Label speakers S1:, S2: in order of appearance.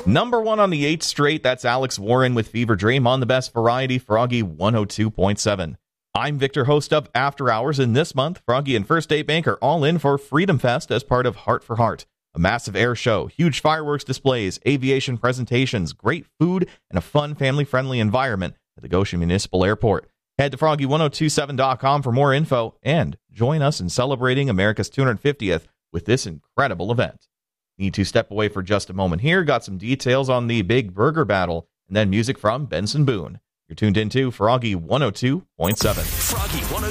S1: Number 1 on the 8th straight, that's Alex Warren with Fever Dream on the best variety, Froggy 102.7. I'm Victor, host of After Hours, and this month, Froggy and First State Bank are all in for Freedom Fest as part of Heart for Heart, a massive air show, huge fireworks displays, aviation presentations, great food, and a fun, family-friendly environment at the Goshen Municipal Airport. Head to froggy1027.com for more info and join us in celebrating America's 250th with this incredible event. Need to step away for just a moment here. Got some details on the big burger battle, and then music from Benson Boone. You're tuned into Froggy 102.7.
S2: Froggy 102.